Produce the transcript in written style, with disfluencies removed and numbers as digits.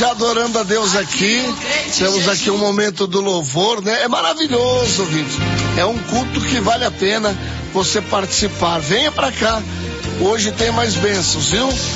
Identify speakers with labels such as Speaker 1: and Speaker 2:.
Speaker 1: já adorando a Deus aqui. Temos aqui um momento do louvor, né? É maravilhoso, ouvinte. É um culto que vale a pena você participar. Venha pra cá. Hoje tem mais bênçãos, viu?